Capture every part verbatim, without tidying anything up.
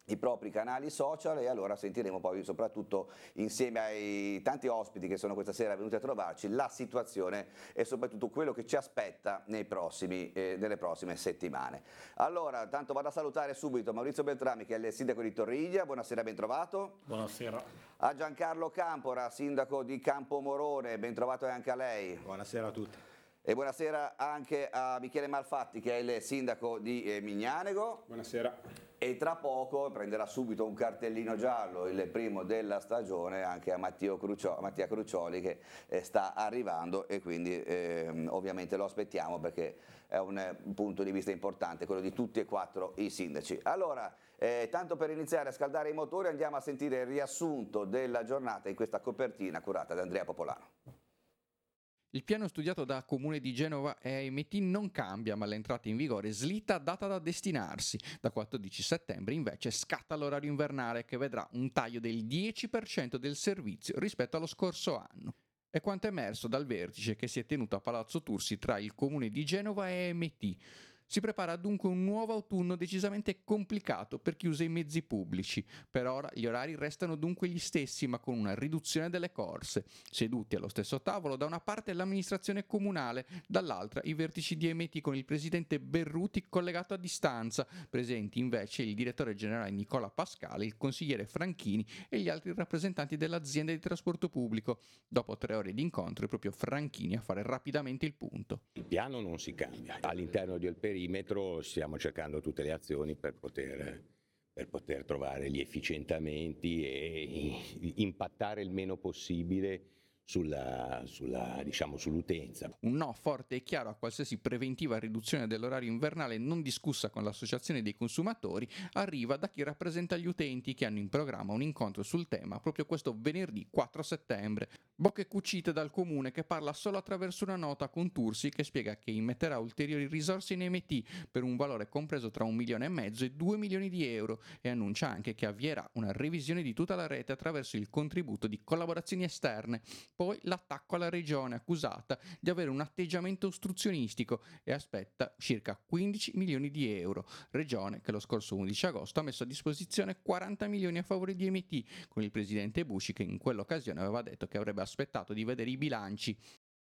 i propri canali social, e allora sentiremo poi soprattutto insieme ai tanti ospiti che sono questa sera venuti a trovarci la situazione e soprattutto quello che ci aspetta nei prossimi, eh, nelle prossime settimane. Allora, tanto vado a salutare subito Maurizio Beltrami, che è il sindaco di Torriglia. Buonasera, ben trovato. Buonasera. A Giancarlo Campora, sindaco di Campomorone, ben trovato anche a lei. Buonasera a tutti. E buonasera anche a Michele Malfatti, che è il sindaco di eh, Mignanego. Buonasera. E tra poco prenderà subito un cartellino giallo, il primo della stagione, anche a Matteo Crucio, Mattia Crucioli, che eh, sta arrivando, e quindi eh, ovviamente lo aspettiamo perché è un eh, punto di vista importante, quello di tutti e quattro i sindaci. Allora, eh, tanto per iniziare a scaldare i motori, andiamo a sentire il riassunto della giornata in questa copertina curata da Andrea Popolano. Il piano studiato da Comune di Genova e A M T non cambia, ma l'entrata in vigore slitta data da destinarsi. Da quattordici settembre invece scatta l'orario invernale, che vedrà un taglio del dieci per cento del servizio rispetto allo scorso anno. È quanto emerso dal vertice che si è tenuto a Palazzo Tursi tra il Comune di Genova e A M T. Si prepara dunque un nuovo autunno decisamente complicato per chi usa i mezzi pubblici. Per ora gli orari restano dunque gli stessi, ma con una riduzione delle corse. Seduti allo stesso tavolo, da una parte l'amministrazione comunale, dall'altra i vertici di A M T con il presidente Berruti collegato a distanza, presenti invece il direttore generale Nicola Pascale, il consigliere Franchini e gli altri rappresentanti dell'azienda di trasporto pubblico. Dopo tre ore di incontro è proprio Franchini a fare rapidamente il punto. Il piano non si cambia. All'interno del perimetro stiamo cercando tutte le azioni per poter, per poter trovare gli efficientamenti e impattare il meno possibile sulla, sulla, diciamo, sull'utenza. Un no forte e chiaro a qualsiasi preventiva riduzione dell'orario invernale non discussa con l'associazione dei consumatori arriva da chi rappresenta gli utenti, che hanno in programma un incontro sul tema proprio questo venerdì quattro settembre. Bocche cucite dal comune, che parla solo attraverso una nota con Tursi, che spiega che immetterà ulteriori risorse in A M T per un valore compreso tra un milione e mezzo e due milioni di euro, e annuncia anche che avvierà una revisione di tutta la rete attraverso il contributo di collaborazioni esterne. Poi l'attacco alla regione, accusata di avere un atteggiamento ostruzionistico, e aspetta circa quindici milioni di euro. Regione che lo scorso undici agosto ha messo a disposizione quaranta milioni a favore di A M T, con il presidente Busci che in quell'occasione aveva detto che avrebbe aspettato di vedere i bilanci.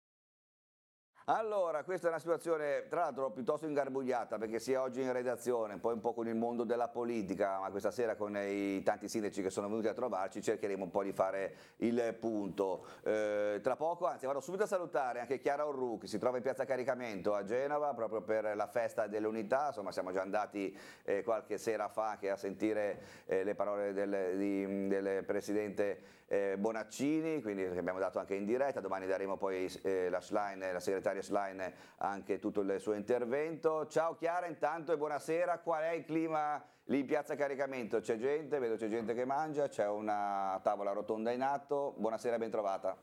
Allora, questa è una situazione tra l'altro piuttosto ingarbugliata, perché sia oggi in redazione, poi un po' con il mondo della politica, ma questa sera con i tanti sindaci che sono venuti a trovarci cercheremo un po' di fare il punto. Eh, tra poco, anzi vado subito a salutare anche Chiara Orru, che si trova in piazza Caricamento a Genova proprio per la festa dell'unità. Insomma, siamo già andati eh, qualche sera fa anche a sentire eh, le parole del, di, del presidente eh, Bonaccini, quindi abbiamo dato anche in diretta. Domani daremo poi eh, la Schlein, la segretaria Schlein, anche tutto il suo intervento. Ciao Chiara, intanto, e buonasera. Qual è il clima lì in piazza Caricamento? C'è gente, vedo c'è gente che mangia, c'è una tavola rotonda in atto. Buonasera, ben trovata.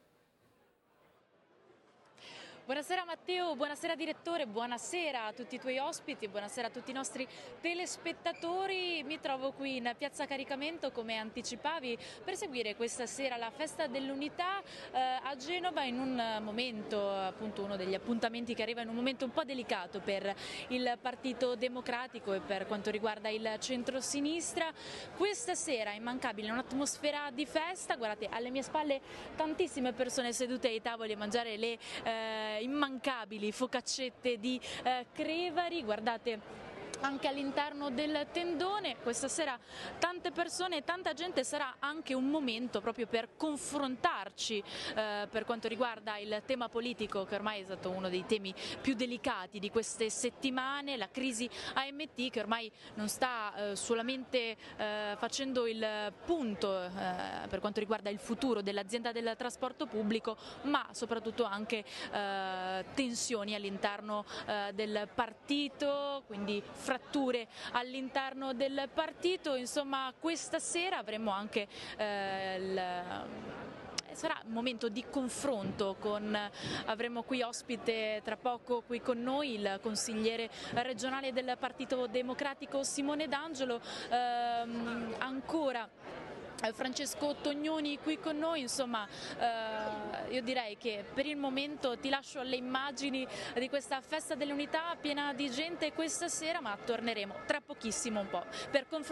Buonasera Matteo, buonasera direttore, buonasera a tutti i tuoi ospiti, buonasera a tutti i nostri telespettatori. Mi trovo qui in piazza Caricamento, come anticipavi, per seguire questa sera la festa dell'unità eh, a Genova, in un momento, appunto uno degli appuntamenti che arriva in un momento un po' delicato per il Partito Democratico e per quanto riguarda il centro-sinistra. Questa sera immancabile un'atmosfera di festa, guardate alle mie spalle tantissime persone sedute ai tavoli a mangiare le eh, immancabili focaccette di eh, Crevari, guardate anche all'interno del tendone. Questa sera tante persone, tanta gente, sarà anche un momento proprio per confrontarci eh, per quanto riguarda il tema politico, che ormai è stato uno dei temi più delicati di queste settimane, la crisi A M T, che ormai non sta eh, solamente eh, facendo il punto eh, per quanto riguarda il futuro dell'azienda del trasporto pubblico, ma soprattutto anche eh, tensioni all'interno eh, del partito, quindi fratture all'interno del partito. Insomma, questa sera avremo anche eh, il sarà un momento di confronto con, avremo qui ospite tra poco qui con noi il consigliere regionale del Partito Democratico Simone D'Angelo, ehm, ancora Francesco Tognoni qui con noi. Insomma, eh, io direi che per il momento ti lascio alle immagini di questa festa dell'unità piena di gente questa sera, ma torneremo tra pochissimo un po' per confrontare